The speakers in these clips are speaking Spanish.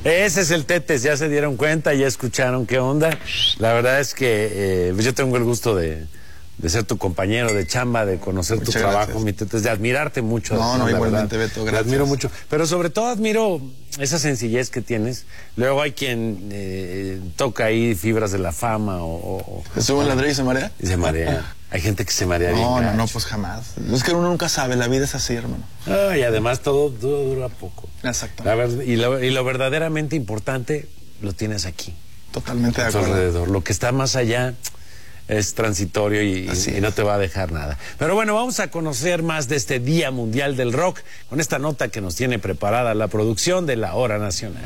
Ese es el Tetes, ya se dieron cuenta, ya escucharon qué onda. La verdad es que yo tengo el gusto de ser tu compañero de chamba, de conocer tu trabajo, mi Tetes, de admirarte mucho. No, igualmente, Beto, gracias. Te admiro mucho, pero sobre todo admiro esa sencillez que tienes. Luego hay quien toca ahí fibras de la fama ¿Se sube en la Dre y se marea? Y se marea. Hay gente que se marea bien. No, pues jamás. Es que uno nunca sabe, la vida es así, hermano. Y además todo dura poco. Exactamente. Y lo verdaderamente importante lo tienes aquí. Totalmente de acuerdo. Alrededor. Lo que está más allá es transitorio y no te va a dejar nada. Pero bueno, vamos a conocer más de este Día Mundial del Rock con esta nota que nos tiene preparada la producción de La Hora Nacional.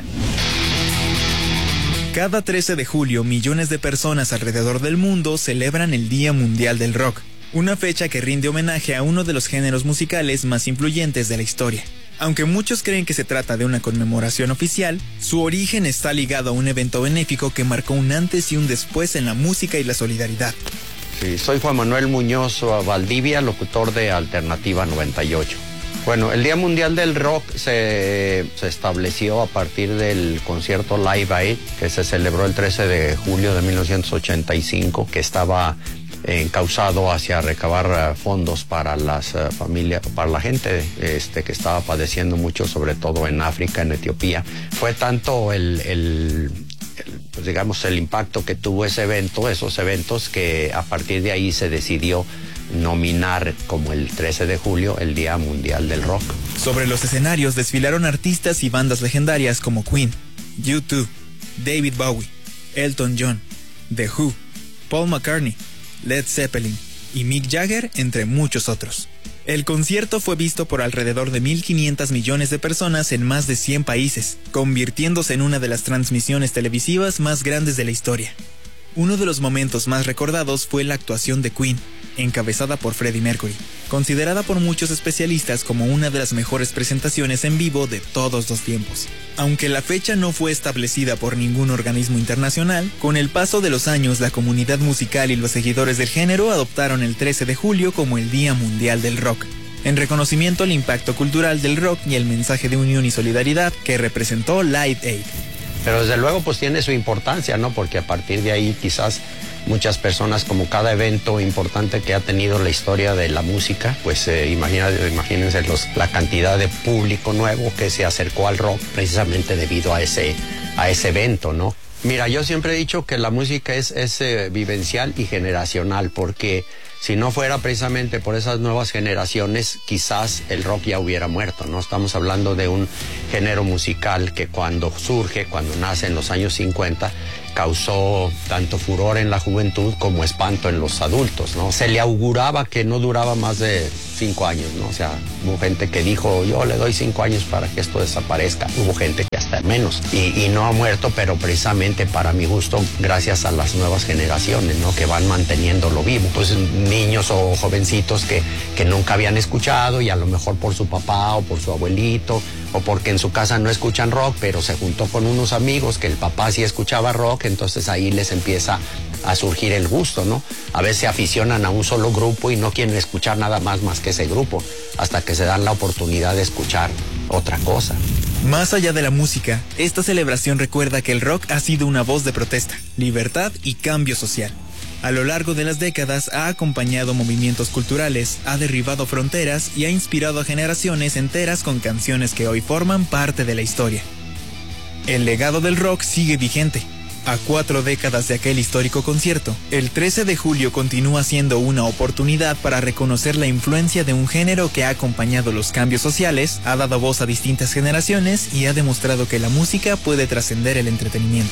Cada 13 de julio, millones de personas alrededor del mundo celebran el Día Mundial del Rock, una fecha que rinde homenaje a uno de los géneros musicales más influyentes de la historia. Aunque muchos creen que se trata de una conmemoración oficial, su origen está ligado a un evento benéfico que marcó un antes y un después en la música y la solidaridad. Sí, soy Juan Manuel Muñoz Valdivia, locutor de Alternativa 98. Bueno, el Día Mundial del Rock se estableció a partir del concierto Live Aid, que se celebró el 13 de julio de 1985, que estaba encauzado hacia recabar fondos para las familias, para la gente que estaba padeciendo mucho, sobre todo en África, en Etiopía. Fue tanto pues digamos, el impacto que tuvo esos eventos, que a partir de ahí se decidió nominar como el 13 de julio el Día Mundial del Rock. Sobre los escenarios desfilaron artistas y bandas legendarias como Queen, U2, David Bowie, Elton John, The Who, Paul McCartney, Led Zeppelin y Mick Jagger, entre muchos otros. El concierto fue visto por alrededor de 1.500 millones de personas en más de 100 países, convirtiéndose en una de las transmisiones televisivas más grandes de la historia. Uno de los momentos más recordados fue la actuación de Queen, encabezada por Freddie Mercury, considerada por muchos especialistas como una de las mejores presentaciones en vivo de todos los tiempos. Aunque la fecha no fue establecida por ningún organismo internacional, con el paso de los años la comunidad musical y los seguidores del género adoptaron el 13 de julio como el Día Mundial del Rock, en reconocimiento al impacto cultural del rock y el mensaje de unión y solidaridad que representó Live Aid. Pero desde luego pues tiene su importancia, ¿no? Porque a partir de ahí quizás muchas personas, como cada evento importante que ha tenido la historia de la música, pues imagínense la cantidad de público nuevo que se acercó al rock precisamente debido a ese evento, ¿no? Mira, yo siempre he dicho que la música es vivencial y generacional, porque si no fuera precisamente por esas nuevas generaciones, quizás el rock ya hubiera muerto, ¿no? Estamos hablando de un género musical que cuando nace en los años 50, causó tanto furor en la juventud como espanto en los adultos, ¿no? Se le auguraba que no duraba más de 5 años, ¿no? O sea, hubo gente que dijo, yo le doy 5 años para que esto desaparezca. Hubo gente que hasta menos. Y no ha muerto, pero precisamente para mi gusto, gracias a las nuevas generaciones, ¿no? Que van manteniéndolo vivo. Pues niños o jovencitos que nunca habían escuchado, y a lo mejor por su papá o por su abuelito, o porque en su casa no escuchan rock, pero se juntó con unos amigos que el papá sí escuchaba rock, entonces ahí les empieza a surgir el gusto, ¿no? A veces se aficionan a un solo grupo y no quieren escuchar nada más que ese grupo, hasta que se dan la oportunidad de escuchar otra cosa. Más allá de la música, esta celebración recuerda que el rock ha sido una voz de protesta, libertad y cambio social. A lo largo de las décadas ha acompañado movimientos culturales, ha derribado fronteras y ha inspirado a generaciones enteras con canciones que hoy forman parte de la historia. El legado del rock sigue vigente. A 4 décadas de aquel histórico concierto, el 13 de julio continúa siendo una oportunidad para reconocer la influencia de un género que ha acompañado los cambios sociales, ha dado voz a distintas generaciones y ha demostrado que la música puede trascender el entretenimiento.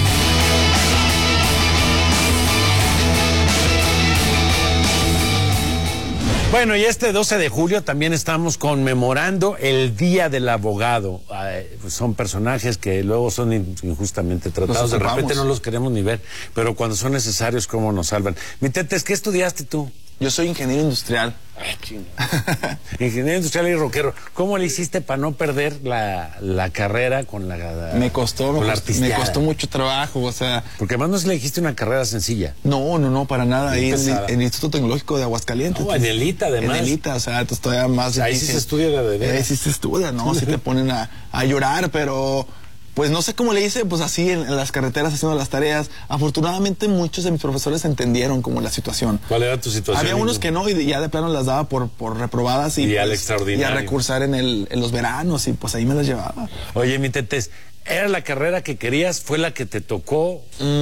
Bueno, y este 12 de julio también estamos conmemorando el Día del Abogado. Pues son personajes que luego son injustamente tratados, de repente no los queremos ni ver, pero cuando son necesarios, ¿cómo nos salvan? Mi Tetes, ¿qué estudiaste tú? Yo soy ingeniero industrial. Ingeniero industrial y rockero. ¿Cómo le hiciste para no perder la carrera con la Me costó mucho trabajo, o sea... Porque además no se le dijiste una carrera sencilla. No, para nada. Ahí en el Instituto Tecnológico de Aguascalientes. No, en el ITA además. En el ITA, o sea, entonces todavía más... Ahí sí se estudia de verdad. Ahí sí se estudia, ¿no? Sí te ponen a llorar, pero Pues no sé cómo le hice, pues así en las carreteras haciendo las tareas. Afortunadamente muchos de mis profesores entendieron como la situación. ¿Cuál era tu situación? Había unos que no y ya de plano las daba por reprobadas y al pues, extraordinario. Y a recursar en los veranos y pues ahí me las llevaba. Oye, mi Tetes, ¿era la carrera que querías? ¿Fue la que te tocó?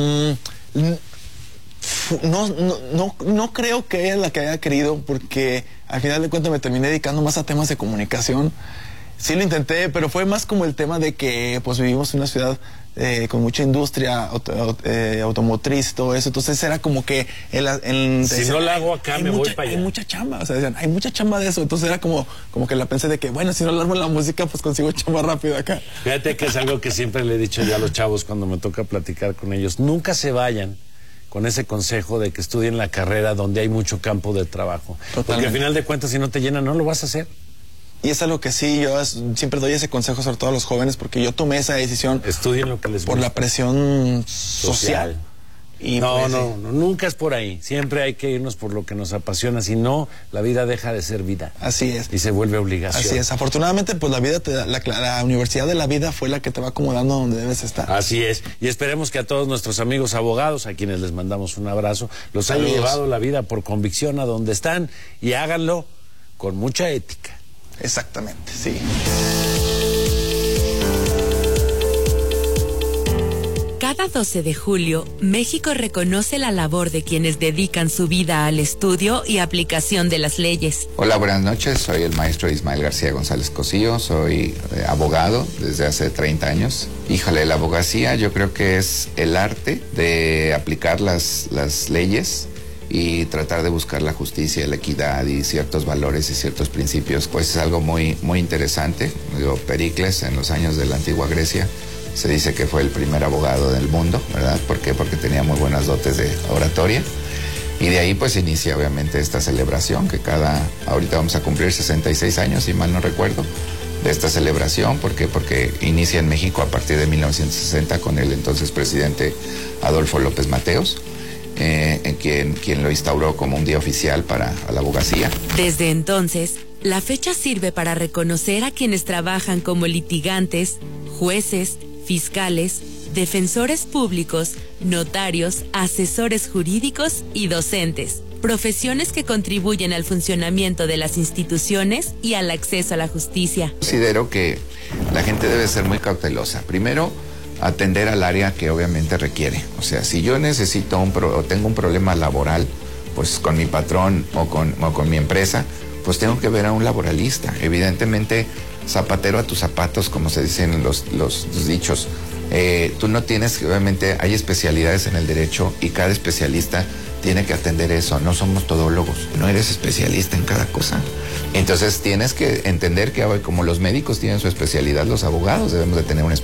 No creo que era la que haya querido, porque al final de cuentas me terminé dedicando más a temas de comunicación. Sí lo intenté, pero fue más como el tema de que pues vivimos en una ciudad con mucha industria automotriz y todo eso, entonces era como que si no la hago acá me voy para allá. Hay mucha chamba, o sea, decían, hay mucha chamba de eso, entonces era como que la pensé de que bueno, si no la armo en la música pues consigo chamba rápido acá. Fíjate que es algo que siempre le he dicho yo a los chavos cuando me toca platicar con ellos, nunca se vayan con ese consejo de que estudien la carrera donde hay mucho campo de trabajo. Totalmente. Porque al final de cuentas si no te llenan no lo vas a hacer. Y es algo que sí, yo siempre doy ese consejo sobre todo a los jóvenes porque yo tomé esa decisión. Estudien lo que les gusta. Por la presión social. Y no, nunca es por ahí. Siempre hay que irnos por lo que nos apasiona. Si no, la vida deja de ser vida. Así es. Y se vuelve obligación. Así es. Afortunadamente, pues la vida, la universidad de la vida fue la que te va acomodando donde debes estar. Así es. Y esperemos que a todos nuestros amigos abogados, a quienes les mandamos un abrazo, los haya llevado la vida por convicción a donde están y háganlo con mucha ética. Exactamente, sí. Cada 12 de julio, México reconoce la labor de quienes dedican su vida al estudio y aplicación de las leyes. Hola, buenas noches. Soy el maestro Ismael García González Cosillo. Soy abogado desde hace 30 años. Híjole, la abogacía yo creo que es el arte de aplicar las leyes y tratar de buscar la justicia, la equidad y ciertos valores y ciertos principios. Pues es algo muy, muy interesante. Digo, Pericles, en los años de la antigua Grecia, se dice que fue el primer abogado del mundo, ¿verdad? ¿Por qué? Porque tenía muy buenas dotes de oratoria. Y de ahí pues inicia obviamente esta celebración que ahorita vamos a cumplir 66 años, si mal no recuerdo, de esta celebración. ¿Por qué? Porque inicia en México a partir de 1960 con el entonces presidente Adolfo López Mateos, quien lo instauró como un día oficial para la abogacía. Desde entonces, la fecha sirve para reconocer a quienes trabajan como litigantes, jueces, fiscales, defensores públicos, notarios, asesores jurídicos y docentes, profesiones que contribuyen al funcionamiento de las instituciones y al acceso a la justicia. Considero que la gente debe ser muy cautelosa. Primero, atender al área que obviamente requiere. O sea, si yo necesito o tengo un problema laboral, pues con mi patrón o con mi empresa, pues tengo que ver a un laboralista. Evidentemente, zapatero a tus zapatos, como se dicen los dichos. Tú no tienes, obviamente hay especialidades en el derecho y cada especialista tiene que atender eso. No somos todólogos, no eres especialista en cada cosa. Entonces tienes que entender que como los médicos tienen su especialidad, los abogados debemos de tener una especialidad.